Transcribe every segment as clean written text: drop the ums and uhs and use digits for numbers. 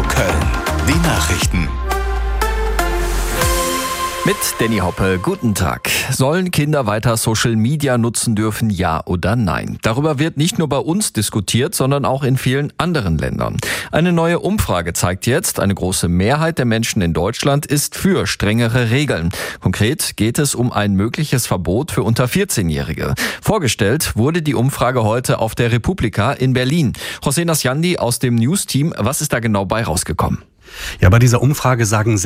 Köln. Die Nachrichten. Mit Danny Hoppe, guten Tag. Sollen Kinder weiter Social Media nutzen dürfen, ja oder nein? Darüber wird nicht nur bei uns diskutiert, sondern auch in vielen anderen Ländern. Eine neue Umfrage zeigt jetzt, eine große Mehrheit der Menschen in Deutschland ist für strengere Regeln. Konkret geht es um ein mögliches Verbot für unter 14-Jährige. Vorgestellt wurde die Umfrage heute auf der Republika in Berlin. José Nasjandi aus dem News-Team, was ist da genau bei rausgekommen? Ja, bei dieser Umfrage sagen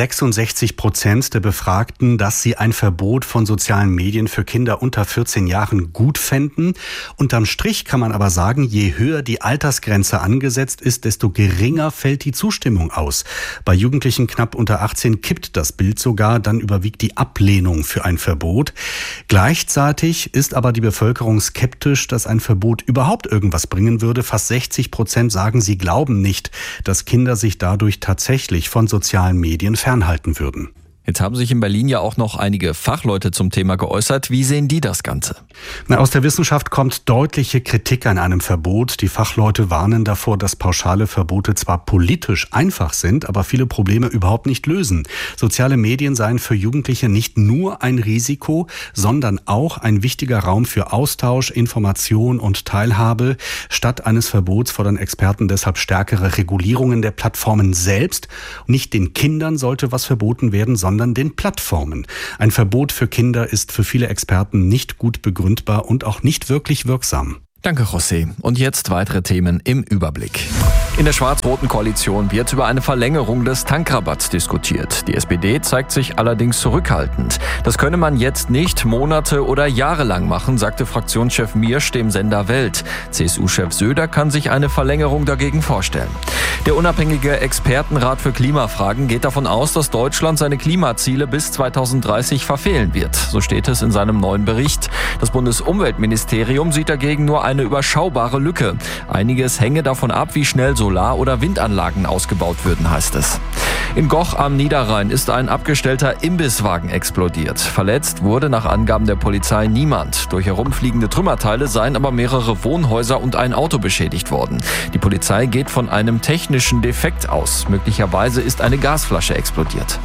66% der Befragten, dass sie ein Verbot von sozialen Medien für Kinder unter 14 Jahren gut fänden. Unterm Strich kann man aber sagen, je höher die Altersgrenze angesetzt ist, desto geringer fällt die Zustimmung aus. Bei Jugendlichen knapp unter 18 kippt das Bild sogar, dann überwiegt die Ablehnung für ein Verbot. Gleichzeitig ist aber die Bevölkerung skeptisch, dass ein Verbot überhaupt irgendwas bringen würde. Fast 60% sagen, sie glauben nicht, dass Kinder sich dadurch tatsächlich von sozialen Medien fernhalten würden. Jetzt haben sich in Berlin ja auch noch einige Fachleute zum Thema geäußert. Wie sehen die das Ganze? Aus der Wissenschaft kommt deutliche Kritik an einem Verbot. Die Fachleute warnen davor, dass pauschale Verbote zwar politisch einfach sind, aber viele Probleme überhaupt nicht lösen. Soziale Medien seien für Jugendliche nicht nur ein Risiko, sondern auch ein wichtiger Raum für Austausch, Information und Teilhabe. Statt eines Verbots fordern Experten deshalb stärkere Regulierungen der Plattformen selbst. Nicht den Kindern sollte was verboten werden, sondern den Plattformen. Ein Verbot für Kinder ist für viele Experten nicht gut begründbar und auch nicht wirklich wirksam. Danke, José. Und jetzt weitere Themen im Überblick. In der schwarz-roten Koalition wird über eine Verlängerung des Tankrabatts diskutiert. Die SPD zeigt sich allerdings zurückhaltend. Das könne man jetzt nicht Monate oder Jahre lang machen, sagte Fraktionschef Miersch dem Sender Welt. CSU-Chef Söder kann sich eine Verlängerung dagegen vorstellen. Der unabhängige Expertenrat für Klimafragen geht davon aus, dass Deutschland seine Klimaziele bis 2030 verfehlen wird. So steht es in seinem neuen Bericht. Das Bundesumweltministerium sieht dagegen nur eine überschaubare Lücke. Einiges hänge davon ab, wie schnell Solar- oder Windanlagen ausgebaut würden, heißt es. In Goch am Niederrhein ist ein abgestellter Imbisswagen explodiert. Verletzt wurde nach Angaben der Polizei niemand. Durch herumfliegende Trümmerteile seien aber mehrere Wohnhäuser und ein Auto beschädigt worden. Die Polizei geht von einem technischen Defekt aus. Möglicherweise ist eine Gasflasche explodiert.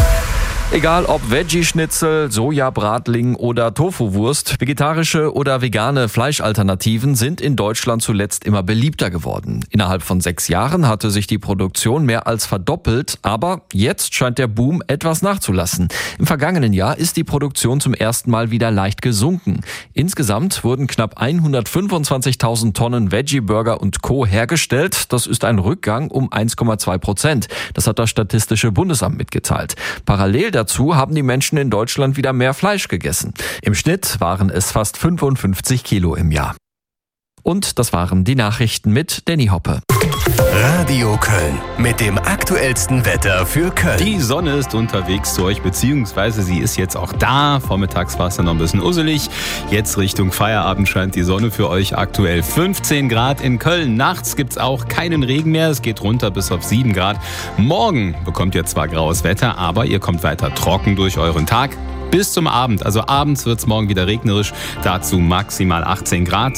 Egal ob Veggie-Schnitzel, Sojabratling oder Tofu-Wurst, vegetarische oder vegane Fleischalternativen sind in Deutschland zuletzt immer beliebter geworden. Innerhalb von 6 Jahren hatte sich die Produktion mehr als verdoppelt, aber jetzt scheint der Boom etwas nachzulassen. Im vergangenen Jahr ist die Produktion zum ersten Mal wieder leicht gesunken. Insgesamt wurden knapp 125.000 Tonnen Veggie-Burger und Co. hergestellt. Das ist ein Rückgang um 1,2%. Das hat das Statistische Bundesamt mitgeteilt. Parallel dazu haben die Menschen in Deutschland wieder mehr Fleisch gegessen. Im Schnitt waren es fast 55 Kilo im Jahr. Und das waren die Nachrichten mit Danny Hoppe. Radio Köln mit dem aktuellsten Wetter für Köln. Die Sonne ist unterwegs zu euch, beziehungsweise sie ist jetzt auch da. Vormittags war es ja noch ein bisschen usselig. Jetzt Richtung Feierabend scheint die Sonne für euch. Aktuell 15 Grad in Köln. Nachts gibt es auch keinen Regen mehr. Es geht runter bis auf 7 Grad. Morgen bekommt ihr zwar graues Wetter, aber ihr kommt weiter trocken durch euren Tag. Bis zum Abend. Also abends wird es morgen wieder regnerisch. Dazu maximal 18 Grad.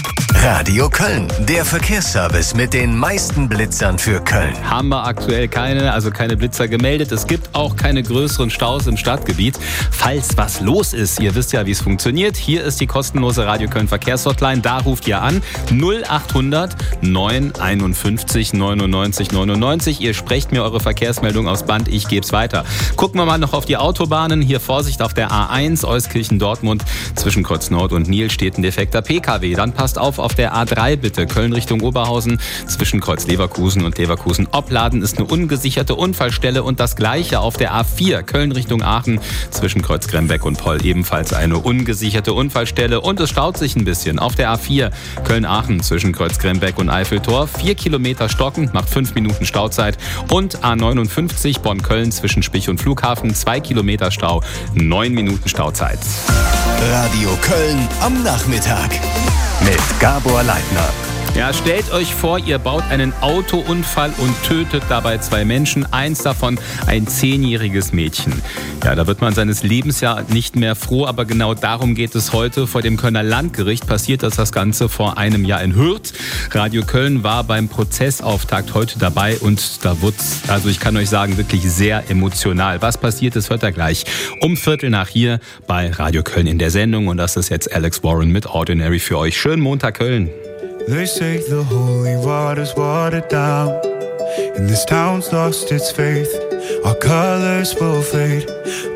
Radio Köln, der Verkehrsservice mit den meisten Blitzern für Köln. Haben wir aktuell keine Blitzer gemeldet. Es gibt auch keine größeren Staus im Stadtgebiet. Falls was los ist, ihr wisst ja, wie es funktioniert. Hier ist die kostenlose Radio Köln Verkehrshotline. Da ruft ihr an 0800 951 99 99. Ihr sprecht mir eure Verkehrsmeldung aufs Band. Ich gebe es weiter. Gucken wir mal noch auf die Autobahnen. Hier Vorsicht auf der A1 Euskirchen-Dortmund. Zwischen Kreuz Nord und Nil steht ein defekter PKW. Dann passt auf der A3 bitte. Köln Richtung Oberhausen. Zwischen Kreuz Leverkusen und Leverkusen-Opladen ist eine ungesicherte Unfallstelle. Und das gleiche auf der A4 Köln Richtung Aachen. Zwischen Kreuz Grembeck und Poll ebenfalls eine ungesicherte Unfallstelle. Und es staut sich ein bisschen auf der A4 Köln-Aachen zwischen Kreuz Grembeck und Eiffeltor. 4 Kilometer stocken, macht 5 Minuten Stauzeit. Und A59 Bonn-Köln zwischen Spich und Flughafen. 2 Kilometer Stau, 9 Minuten Stauzeit. Radio Köln am Nachmittag mit Gabor Leitner. Ja, stellt euch vor, ihr baut einen Autounfall und tötet dabei 2 Menschen, eins davon ein 10-jähriges Mädchen. Ja, da wird man seines Lebens ja nicht mehr froh, aber genau darum geht es heute. Vor dem Kölner Landgericht passiert das Ganze vor einem Jahr in Hürth. Radio Köln war beim Prozessauftakt heute dabei und da wird, also ich kann euch sagen, wirklich sehr emotional. Was passiert ist, hört ihr gleich um 7:15 hier bei Radio Köln in der Sendung und das ist jetzt Alex Warren mit Ordinary für euch. Schönen Montag, Köln. They say the holy water's watered down, and this town's lost its faith. Our colors will fade,